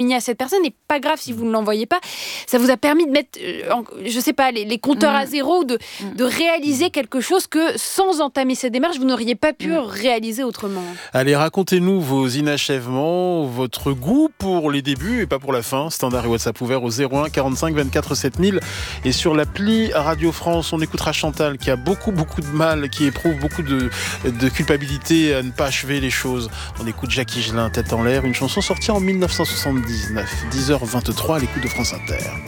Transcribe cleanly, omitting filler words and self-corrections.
envoyer à cette personne, et pas grave si vous ne l'envoyez pas. Ça vous a permis de mettre, je sais pas, les compteurs à zéro, de réaliser quelque chose que sans entamer cette démarche, vous n'auriez pas pu réaliser autrement. Allez, racontez-nous vos inachèvements, votre goût pour les débuts et pas pour la fin. Standard et WhatsApp ouvert au 01 45 24 7000. Et sur l'appli Radio France, on écoutera Chantal qui a beaucoup de mal, qui éprouve beaucoup de culpabilité à ne pas achever les choses. On écoute Jacques Higelin, Tête en l'air, une chanson sortie en 1979, 10h23 à l'écoute de France Inter.